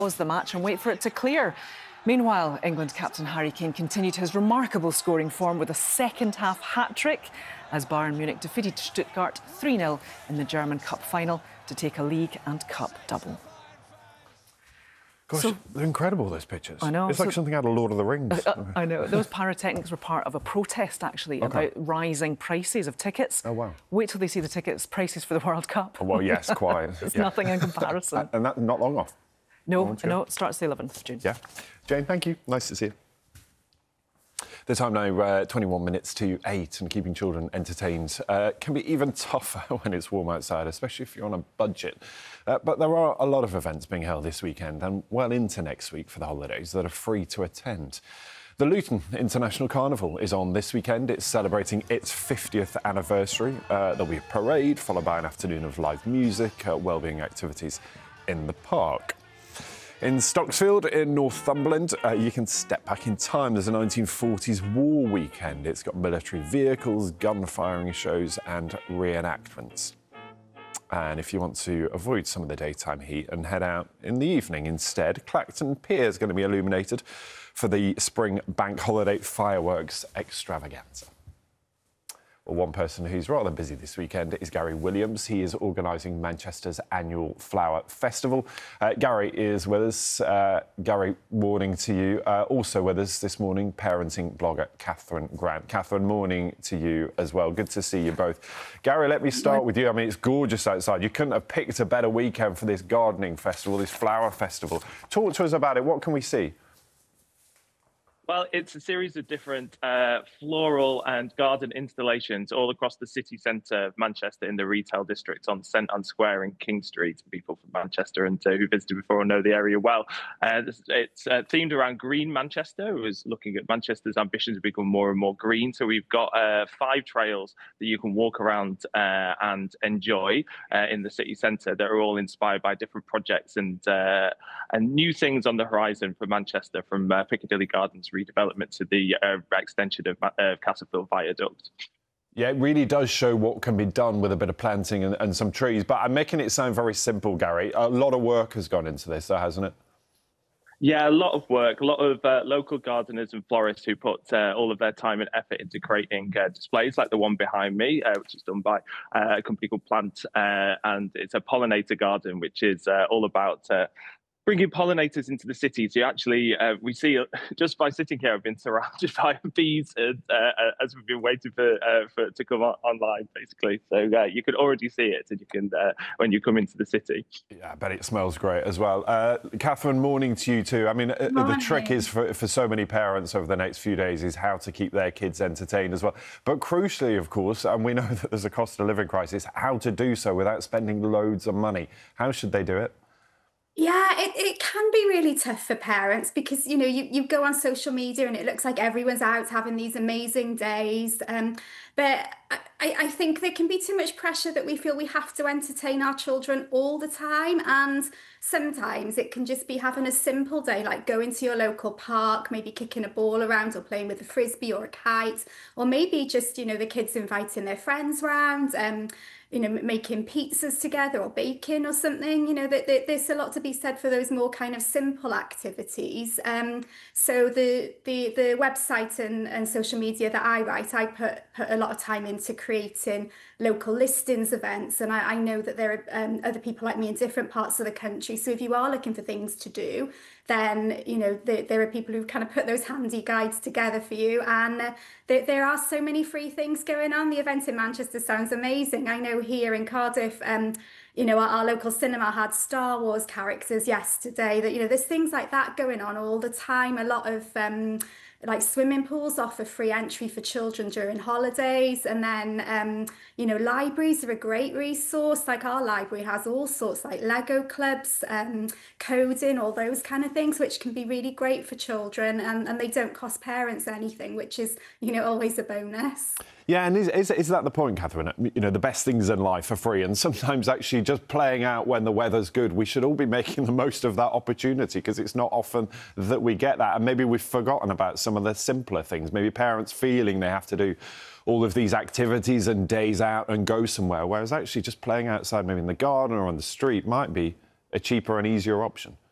Pause the match and wait for it to clear. Meanwhile, England captain Harry Kane continued his remarkable scoring form with a second-half hat-trick as Bayern Munich defeated Stuttgart 3-0 in the German Cup final to take a league and cup double. Gosh, they're incredible, those pictures. I know. It's like something out of Lord of the Rings. I know. Those pyrotechnics were part of a protest, actually, about rising prices of tickets. Oh, wow. Wait till they see the tickets prices for the World Cup. Oh, well, yes, quite. It's nothing in comparison. And that's not long off. No, it starts the 11th of June. Yeah. Jane, thank you. Nice to see you. The time now, 21 minutes to 8, and keeping children entertained can be even tougher when it's warm outside, especially if you're on a budget. But there are a lot of events being held this weekend and well into next week for the holidays that are free to attend. The Luton International Carnival is on this weekend. It's celebrating its 50th anniversary. There'll be a parade, followed by an afternoon of live music, wellbeing activities in the park. In Stocksfield, in Northumberland, you can step back in time. There's a 1940s war weekend. It's got military vehicles, gun firing shows and reenactments. And if you want to avoid some of the daytime heat and head out in the evening instead, Clacton Pier is going to be illuminated for the spring bank holiday fireworks extravaganza. Well, one person who's rather busy this weekend is Gary Williams. He is organising Manchester's annual Flower Festival. Gary is with us. Gary, morning to you. Also with us this morning, parenting blogger Catherine Grant. Catherine, morning to you as well. Good to see you both. Gary, let me start with you. I mean, it's gorgeous outside. You couldn't have picked a better weekend for this gardening festival, this flower festival. Talk to us about it. What can we see? Well, it's a series of different floral and garden installations all across the city centre of Manchester in the retail district on St Anne Square in King Street. People from Manchester and who visited before will know the area well. It's themed around green Manchester. It was looking at Manchester's ambition to become more and more green. So we've got 5 trails that you can walk around and enjoy in the city centre that are all inspired by different projects and new things on the horizon for Manchester, from Piccadilly Gardens redevelopment to the extension of Castlefield Viaduct. Yeah, it really does show what can be done with a bit of planting and some trees. But I'm making it sound very simple, Gary. A lot of work has gone into this, though, hasn't it? Yeah, a lot of work, a lot of local gardeners and florists who put all of their time and effort into creating displays like the one behind me, which is done by a company called Plant. And it's a pollinator garden, which is all about bringing pollinators into the city. So actually, we see, just by sitting here, I've been surrounded by bees as we've been waiting for it to come online, basically. So you can already see it, and you can when you come into the city. Yeah, I bet it smells great as well. Catherine, morning to you too. I mean, the trick is for so many parents over the next few days is how to keep their kids entertained as well. But crucially, of course, and we know that there's a cost of living crisis, how to do so without spending loads of money. How should they do it? Yeah, it can be really tough for parents because, you know, you go on social media and it looks like everyone's out having these amazing days. But I think there can be too much pressure that we feel we have to entertain our children all the time. And sometimes it can just be having a simple day, like going to your local park, maybe kicking a ball around or playing with a frisbee or a kite, or maybe just, you know, the kids inviting their friends round, you know, making pizzas together or baking or something. You know, there's a lot to be said for those more kind of simple activities. So the website and social media that I write, I put a lot of time into creating local listings, events, and I know that there are other people like me in different parts of the country. So if you are looking for things to do, then, you know, there are people who kind of put those handy guides together for you. And there are so many free things going on. The event in Manchester sounds amazing. I know here in Cardiff, you know, our local cinema had Star Wars characters yesterday. That, you know, there's things like that going on all the time. A lot of like swimming pools offer free entry for children during holidays. And then, you know, libraries are a great resource. Like our library has all sorts, like Lego clubs, coding, all those kind of things, which can be really great for children. And they don't cost parents anything, which is, you know, always a bonus. Yeah, and is that the point, Catherine? You know, the best things in life are free, and sometimes actually just playing out when the weather's good, we should all be making the most of that opportunity, because it's not often that we get that. And maybe we've forgotten about some of the simpler things. Maybe parents feeling they have to do all of these activities and days out and go somewhere, whereas actually just playing outside, maybe in the garden or on the street, might be a cheaper and easier option.